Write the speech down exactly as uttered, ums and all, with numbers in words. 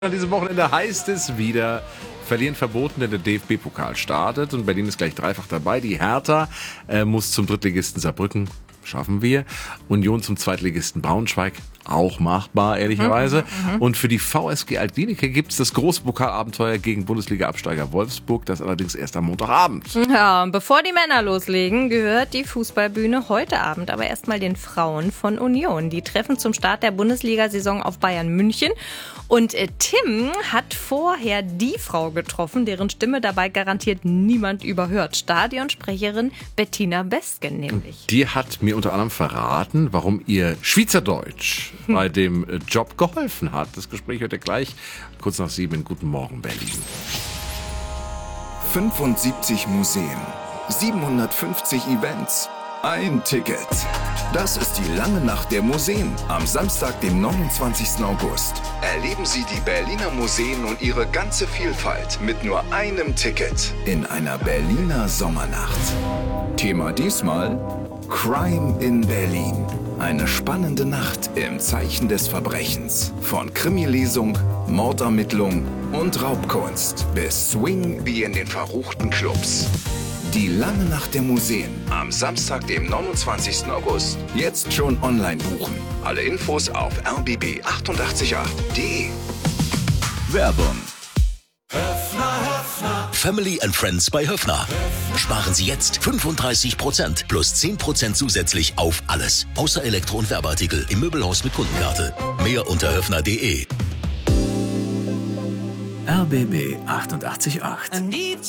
An diesem Wochenende heißt es wieder, verlieren verboten, denn der D F B-Pokal startet und Berlin ist gleich dreifach dabei. Die Hertha äh, muss zum Drittligisten Saarbrücken, schaffen wir. Union zum Zweitligisten Braunschweig, auch machbar, ehrlicherweise. Mhm, und für die V S G Altklinike gibt es das große Pokalabenteuer gegen Bundesliga-Absteiger Wolfsburg, das allerdings erst am Montagabend. Ja, und bevor die Männer loslegen, gehört die Fußballbühne heute Abend aber erstmal den Frauen von Union. Die treffen zum Start der Bundesliga-Saison auf Bayern München. Und äh, Tim hat vorher die Frau getroffen, deren Stimme dabei garantiert niemand überhört. Stadionsprecherin Bettina Besken nämlich. Die hat mir unter anderem verraten, warum ihr Schweizerdeutsch hm. bei dem Job geholfen hat. Das Gespräch hört ihr gleich kurz nach sieben. Guten Morgen, Berlin. fünfundsiebzig Museen, siebenhundertfünfzig Events, ein Ticket. Das ist die lange Nacht der Museen am Samstag, dem neunundzwanzigsten August. Erleben Sie die Berliner Museen und ihre ganze Vielfalt mit nur einem Ticket in einer Berliner Sommernacht. Thema diesmal Crime in Berlin. Eine spannende Nacht im Zeichen des Verbrechens. Von Krimilesung, Mordermittlung und Raubkunst bis Swing wie in den verruchten Clubs. Die lange Nacht der Museen am Samstag, dem neunundzwanzigsten August. Jetzt schon online buchen. Alle Infos auf r b b acht acht acht punkt d e. Werbung. Family and Friends bei Höffner. Sparen Sie jetzt fünfunddreißig Prozent plus zehn Prozent zusätzlich auf alles. Außer Elektro- und Werbeartikel im Möbelhaus mit Kundenkarte. Mehr unter höffner punkt de. R B B achtundachtzig Komma acht.